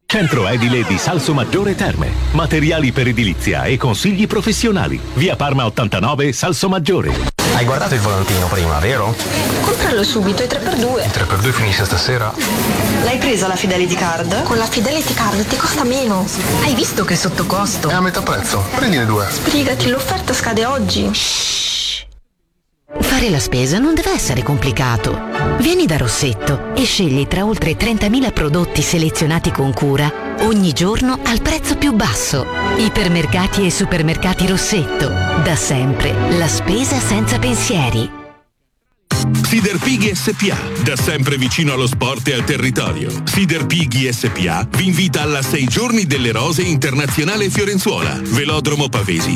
Centro edile di Salsomaggiore Terme. Materiali per edilizia e consigli professionali. Via Parma 89, Salsomaggiore. Hai guardato il volantino prima, vero? Compralo subito, è 3x2. Il 3x2 finisce stasera. L'hai presa la Fidelity Card? Con la Fidelity Card ti costa meno. Hai visto che è sotto costo? È a metà prezzo, prendine 2. Sbrigati, l'offerta scade oggi. Shhh. Fare la spesa non deve essere complicato. Vieni da Rossetto e scegli tra oltre 30.000 prodotti selezionati con cura ogni giorno al prezzo più basso. Ipermercati e supermercati Rossetto. Da sempre la spesa senza pensieri. Siderpighi SPA, da sempre vicino allo sport e al territorio. Siderpighi SPA vi invita alla 6 giorni delle rose internazionale Fiorenzuola, Velodromo Pavesi.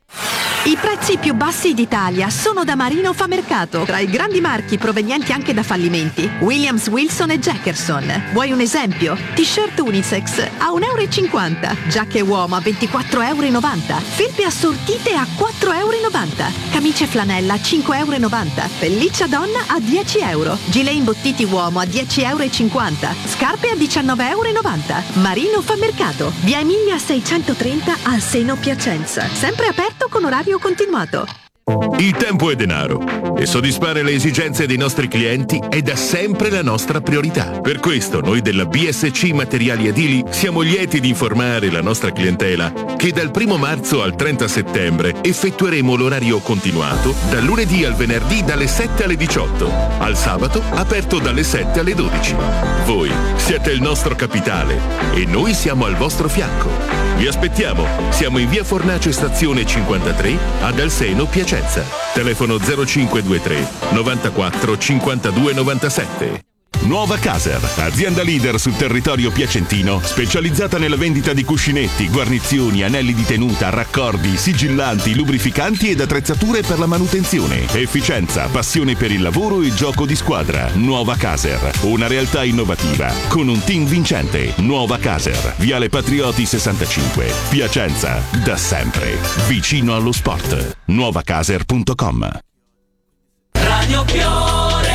I prezzi più bassi d'Italia sono da Marino Famercato, tra i grandi marchi provenienti anche da fallimenti. Williams, Wilson e Jackerson. Vuoi un esempio? T-shirt unisex a €1,50, giacche uomo a €24,90, felpe assortite a €4,90, camicie flanella a €5,90, pelliccia donna a €10, gilet imbottiti uomo a €10,50, scarpe a €19,90. Marino Famercato, via Emilia 630 al Seno Piacenza. Sempre aperto con orario continuato. Il tempo è denaro e soddisfare le esigenze dei nostri clienti è da sempre la nostra priorità. Per questo noi della BSC Materiali Edili siamo lieti di informare la nostra clientela che dal 1 marzo al 30 settembre effettueremo l'orario continuato dal lunedì al venerdì dalle 7 alle 18, al sabato aperto dalle 7 alle 12. Voi siete il nostro capitale e noi siamo al vostro fianco. Vi aspettiamo, siamo in via Fornace stazione 53 ad Alseno Piacenza. Telefono 0523 94 52 97. Nuova Caser, azienda leader sul territorio piacentino, specializzata nella vendita di cuscinetti, guarnizioni, anelli di tenuta, raccordi, sigillanti, lubrificanti ed attrezzature per la manutenzione. Efficienza, passione per il lavoro e gioco di squadra. Nuova Caser, una realtà innovativa con un team vincente. Nuova Caser, Viale Patrioti 65, Piacenza, da sempre, vicino allo sport. nuovacaser.com. Radio Fiore.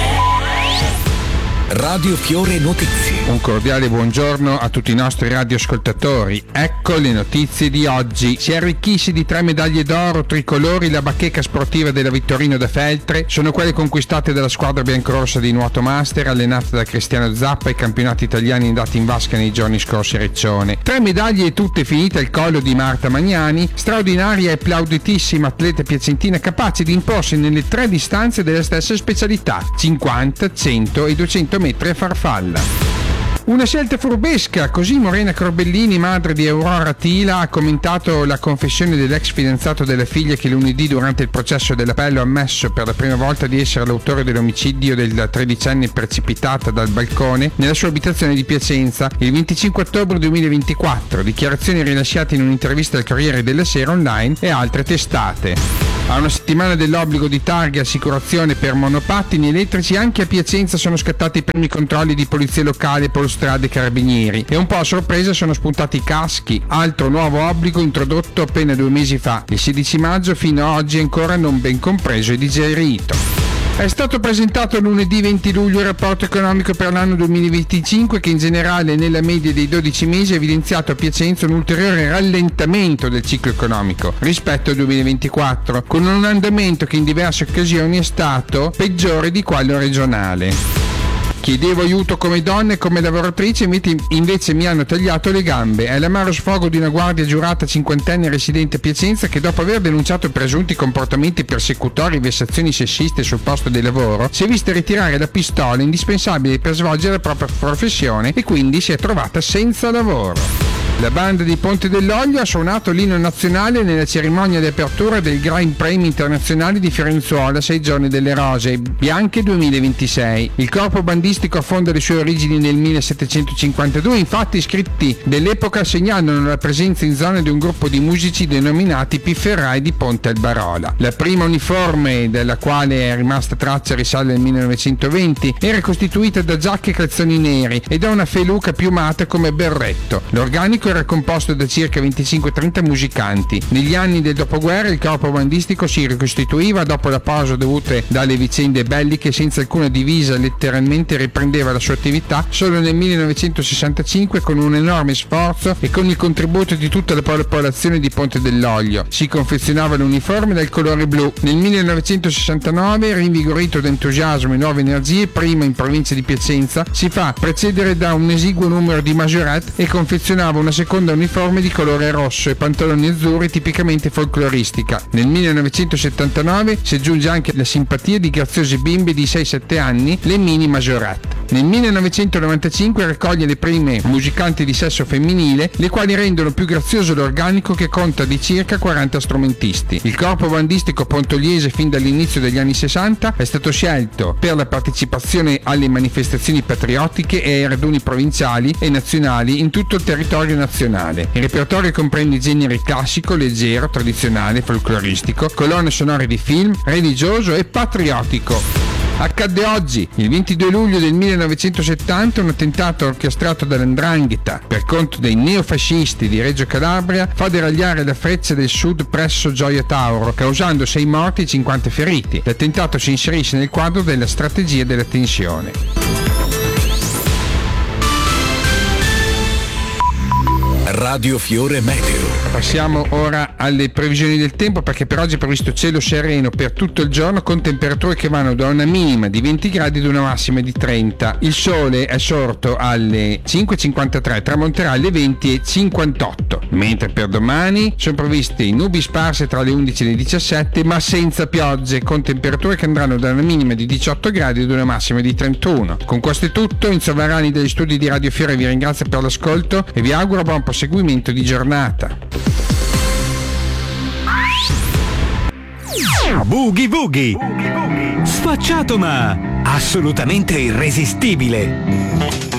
Radio Fiore Notizie. Un cordiale buongiorno a tutti i nostri radioascoltatori. Ecco le notizie di oggi. Si arricchisce di 3 medaglie d'oro tricolori la bacheca sportiva della Vittorino da Feltre. Sono quelle conquistate dalla squadra biancorossa di nuoto master allenata da Cristiano Zappa ai campionati italiani andati in vasca nei giorni scorsi a Reccione. 3 medaglie tutte finite al collo di Marta Magnani, straordinaria e applauditissima atleta piacentina capace di imporsi nelle 3 distanze della stessa specialità, 50, 100 e 200 metri a farfalla. Una scelta furbesca, così Morena Corbellini, madre di Aurora Tila, ha commentato la confessione dell'ex fidanzato della figlia che lunedì durante il processo dell'appello ha ammesso per la prima volta di essere l'autore dell'omicidio della 13enne precipitata dal balcone nella sua abitazione di Piacenza il 25 ottobre 2024, dichiarazioni rilasciate in un'intervista al Corriere della Sera Online e altre testate. A una settimana dell'obbligo di targhe e assicurazione per monopattini elettrici, anche a Piacenza sono scattati i primi controlli di polizia locale, Polstrade e Carabinieri e un po' a sorpresa sono spuntati i caschi, altro nuovo obbligo introdotto appena 2 mesi fa. Il 16 maggio fino ad oggi ancora non ben compreso e digerito. È stato presentato lunedì 20 luglio il rapporto economico per l'anno 2025 che in generale nella media dei 12 mesi ha evidenziato a Piacenza un ulteriore rallentamento del ciclo economico rispetto al 2024, con un andamento che in diverse occasioni è stato peggiore di quello regionale. Chiedevo aiuto come donna e come lavoratrice, invece mi hanno tagliato le gambe. È l'amaro sfogo di una guardia giurata cinquantenne residente a Piacenza che dopo aver denunciato presunti comportamenti persecutori e vessazioni sessiste sul posto di lavoro si è vista ritirare la pistola indispensabile per svolgere la propria professione e quindi si è trovata senza lavoro. La banda di Ponte dell'Olio ha suonato l'inno nazionale nella cerimonia di apertura del Grand Premi internazionale di Fiorenzuola 6 giorni delle rose bianche 2026. Il corpo bandistico affonda le sue origini nel 1752, infatti i scritti dell'epoca segnalano la presenza in zona di un gruppo di musici denominati Pifferrai di Ponte Albarola. La prima uniforme, della quale è rimasta traccia, risale al 1920, era costituita da giacche e calzoni neri e da una feluca piumata come berretto. L'organico era composto da circa 25-30 musicanti. Negli anni del dopoguerra il corpo bandistico si ricostituiva dopo la pausa dovute dalle vicende belliche, senza alcuna divisa, letteralmente riprendeva la sua attività solo nel 1965 con un enorme sforzo e con il contributo di tutta la popolazione di Ponte dell'Olio. Si confezionava l'uniforme dal colore blu. Nel 1969, rinvigorito da entusiasmo e nuove energie, prima in provincia di Piacenza, si fa precedere da un esiguo numero di majorette e confezionava una seconda uniforme di colore rosso e pantaloni azzurri tipicamente folcloristica. Nel 1979 si aggiunge anche la simpatia di graziose bimbe di 6-7 anni, le mini majorette. Nel 1995 raccoglie le prime musicanti di sesso femminile, le quali rendono più grazioso l'organico che conta di circa 40 strumentisti. Il corpo bandistico pontoliese fin dall'inizio degli anni 60 è stato scelto per la partecipazione alle manifestazioni patriottiche e ai raduni provinciali e nazionali in tutto il territorio nazionale. Il repertorio comprende generi classico, leggero, tradizionale, folcloristico, colonne sonore di film, religioso e patriottico. Accadde oggi, il 22 luglio del 1970, un attentato orchestrato dall''ndrangheta per conto dei neofascisti di Reggio Calabria fa deragliare la Freccia del Sud presso Gioia Tauro, causando 6 morti e 50 feriti. L'attentato si inserisce nel quadro della strategia della tensione. Radio Fiore Meteo. Passiamo ora alle previsioni del tempo, perché per oggi è previsto cielo sereno per tutto il giorno con temperature che vanno da una minima di 20 gradi ad una massima di 30. Il sole è sorto alle 5.53, tramonterà alle 20.58, mentre per domani sono previste nubi sparse tra le 11 e le 17 ma senza piogge, con temperature che andranno da una minima di 18 gradi ad una massima di 31. Con questo è tutto, Enzo Varani degli studi di Radio Fiore vi ringrazio per l'ascolto e vi auguro buon proseguimento di giornata. Boogie Boogie, sfacciato ma assolutamente irresistibile.